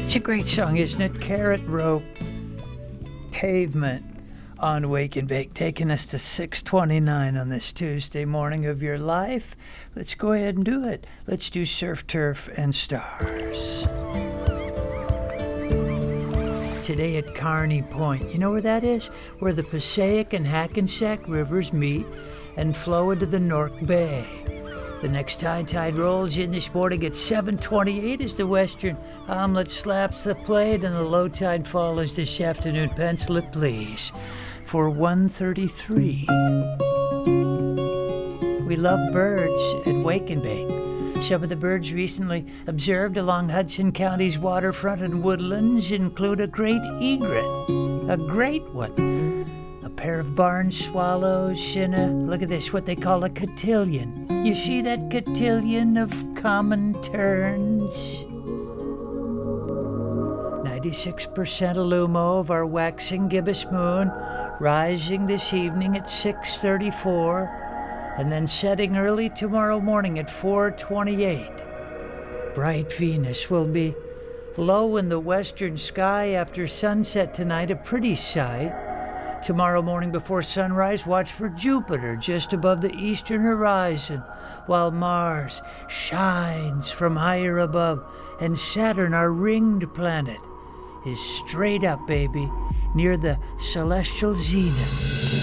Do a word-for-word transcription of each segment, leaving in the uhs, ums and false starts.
It's a great song, isn't it? Carrot Rope, Pavement on Wake and Bake, taking us to six twenty-nine on this Tuesday morning of your life. Let's go ahead and do it. Let's do Surf, Turf, and Stars. Today at Kearney Point. You know where that is? Where the Passaic and Hackensack rivers meet and flow into the Newark Bay. The next tide tide rolls in this morning at seven twenty-eight as the western omelet slaps the plate, and the low tide follows this afternoon. Pencil it, please, for one thirty-three. We love birds at Wake and Bake. Some of the birds recently observed along Hudson County's waterfront and woodlands include a great egret, a great one, a pair of barn swallows, and a, look at this, what they call a cotillion. You see that cotillion of common terns? ninety-six percent illumo of our waxing gibbous moon, rising this evening at six thirty-four, and then setting early tomorrow morning at four twenty-eight. Bright Venus will be low in the western sky after sunset tonight, a pretty sight. Tomorrow morning before sunrise, watch for Jupiter just above the eastern horizon, while Mars shines from higher above, and Saturn, our ringed planet, is straight up, baby, near the celestial zenith.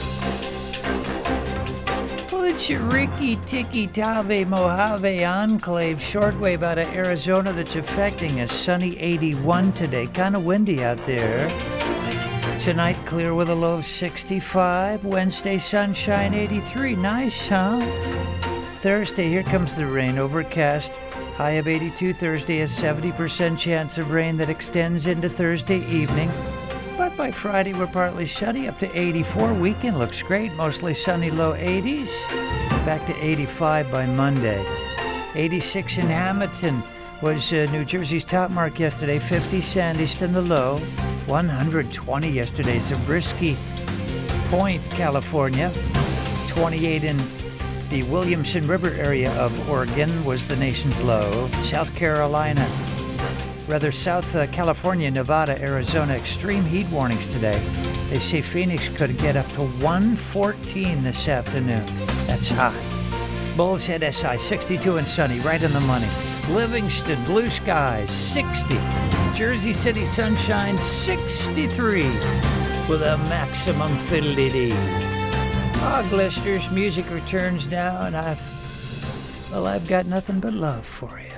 Well, it's your Ricky Tikki Tavi Mojave Enclave shortwave out of Arizona that's affecting us. Sunny eighty-one today, kind of windy out there. Tonight, clear with a low of sixty-five. Wednesday, sunshine eighty-three. Nice, huh? Thursday, here comes the rain. Overcast, high of eighty-two. Thursday, a seventy percent chance of rain that extends into Thursday evening. But by Friday, we're partly sunny, up to eighty-four. Weekend looks great, mostly sunny, low eighties. Back to eighty-five by Monday. eighty-six in Hamilton was uh, New Jersey's top mark yesterday. fifty, Sandyston, the low. one hundred twenty yesterday, Zabriskie Point, California. twenty-eight in the Williamson River area of Oregon was the nation's low. South Carolina, rather South uh, California, Nevada, Arizona, extreme heat warnings today. They say Phoenix could get up to one fourteen this afternoon. That's hot. Bull's Head S I, sixty-two and sunny, right in the money. Livingston, blue skies, sixty. Jersey City, sunshine, sixty-three, with a maximum fiddly-dee. Fog listeners, music returns now, and I've, well, I've got nothing but love for you.